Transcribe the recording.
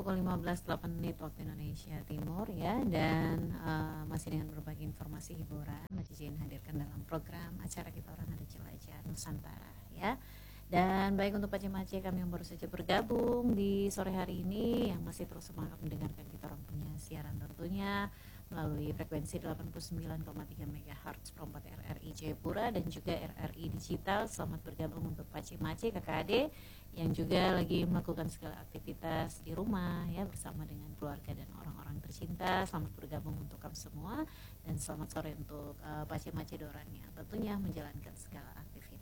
pukul 15.08 waktu Indonesia Timur ya. Dan masih dengan berbagai informasi hiburan Maci Jin hadirkan dalam program acara Kita Orang Ada Jelajah Nusantara ya. Dan baik untuk Paci-Maci kami yang baru saja bergabung di sore hari ini, yang masih terus semangat mendengarkan Kita Orang punya siaran tentunya melalui frekuensi 89,3 MHz Perompat RRI Jayapura dan juga RRI Digital. Selamat bergabung untuk Paci-Maci kakak adik yang juga lagi melakukan segala aktivitas di rumah ya bersama dengan keluarga dan orang-orang tercinta. Selamat bergabung untuk kamu semua dan selamat sore untuk Paci-Maci Doranya tentunya menjalankan segala aktivitas